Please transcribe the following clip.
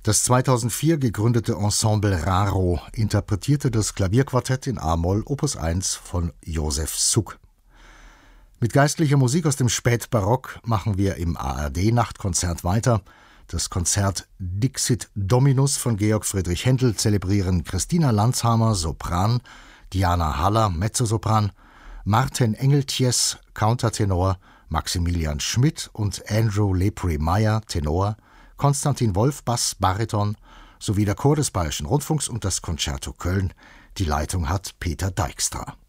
Das 2004 gegründete Ensemble Raro interpretierte das Klavierquartett in a-Moll Opus 1 von Josef Suk. Mit geistlicher Musik aus dem Spätbarock machen wir im ARD-Nachtkonzert weiter. Das Konzert Dixit Dominus von Georg Friedrich Händel zelebrieren Christina Landshamer, Sopran, Diana Haller, Mezzosopran, Martin Engeltjes, Countertenor, Maximilian Schmidt und Andrew Lepre-Meyer, Tenor, Konstantin Wolf, Bass, Bariton, sowie der Chor des Bayerischen Rundfunks und das Concerto Köln. Die Leitung hat Peter Dijkstra.